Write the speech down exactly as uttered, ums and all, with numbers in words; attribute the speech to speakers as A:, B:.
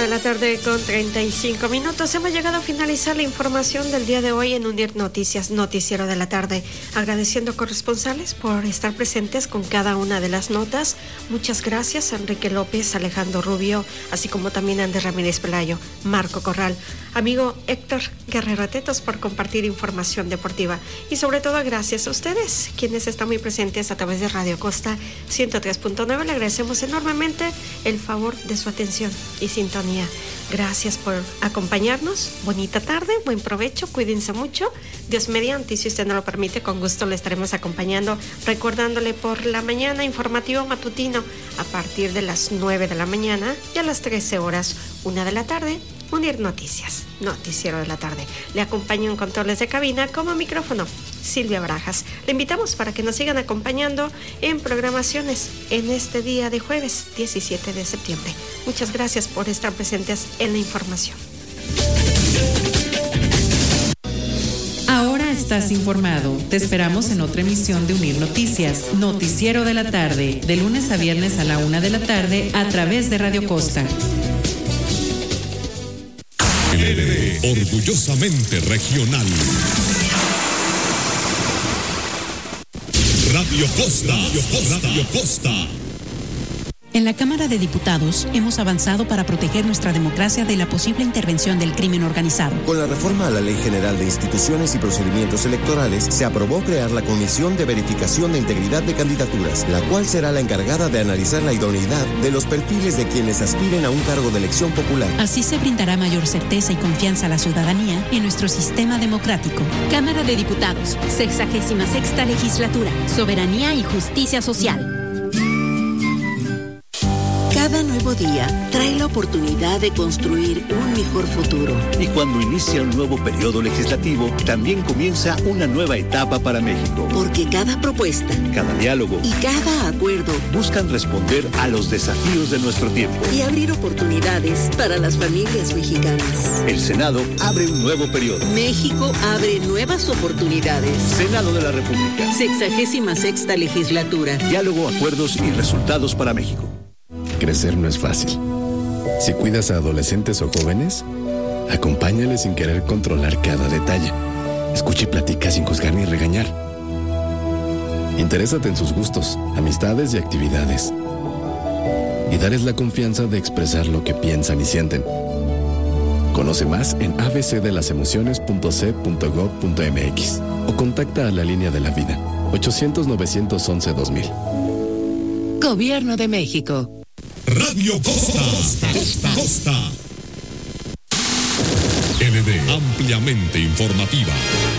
A: de la tarde con treinta y cinco minutos. Hemos llegado a finalizar la información del día de hoy en Unir Noticias, Noticiero de la Tarde. Agradeciendo a corresponsales por estar presentes con cada una de las notas. Muchas gracias a Enrique López, Alejandro Rubio, así como también a Andrés Ramírez Pelayo, Marco Corral, amigo Héctor Guerrero Tetos por compartir información deportiva. Y sobre todo gracias a ustedes, quienes están muy presentes a través de Radio Costa ciento tres punto nueve. Le agradecemos enormemente el favor de su atención y sintonía. Gracias por acompañarnos. Bonita tarde, buen provecho, cuídense mucho. Dios mediante, y si usted no lo permite, con gusto le estaremos acompañando, recordándole por la mañana informativo matutino a partir de las nueve de la mañana y a las trece horas, una de la tarde, Unir Noticias, Noticiero de la Tarde. Le acompaño en controles de cabina como micrófono Silvia Barajas. Le invitamos para que nos sigan acompañando en programaciones en este día de jueves diecisiete de septiembre. Muchas gracias por estar presentes en la información.
B: Ahora estás informado. Te esperamos en otra emisión de Unir Noticias, Noticiero de la Tarde, de lunes a viernes a la una de la tarde a través de Radio Costa.
C: Orgullosamente regional. Radio Costa, Radio Costa, Radio Costa.
D: En la Cámara de Diputados hemos avanzado para proteger nuestra democracia de la posible intervención del crimen organizado.
E: Con la reforma a la Ley General de Instituciones y Procedimientos Electorales, se aprobó crear la Comisión de Verificación de Integridad de Candidaturas, la cual será la encargada de analizar la idoneidad de los perfiles de quienes aspiren a un cargo de elección popular.
D: Así se brindará mayor certeza y confianza a la ciudadanía en nuestro sistema democrático. Cámara de Diputados, sexagésima sexta legislatura, soberanía y justicia social.
F: Cada nuevo día trae la oportunidad de construir un mejor futuro.
G: Y cuando inicia un nuevo periodo legislativo, también comienza una nueva etapa para México.
F: Porque cada propuesta,
G: cada diálogo
F: y cada acuerdo
G: buscan responder a los desafíos de nuestro tiempo
F: y abrir oportunidades para las familias mexicanas.
G: El Senado abre un nuevo periodo.
F: México abre nuevas oportunidades.
G: Senado de la República.
F: Sexagésima sexta legislatura.
G: Diálogo, acuerdos y resultados para México.
H: Crecer no es fácil. Si cuidas a adolescentes o jóvenes, acompáñales sin querer controlar cada detalle. Escucha y platica sin juzgar ni regañar. Interésate en sus gustos, amistades y actividades. Y darles la confianza de expresar lo que piensan y sienten. Conoce más en a b c de las emociones punto c punto gob punto m x o contacta a la Línea de la Vida ochocientos, novecientos once, dos mil.
D: Gobierno de México.
C: Radio Costa, Costa, Costa, Costa. N D, ampliamente informativa.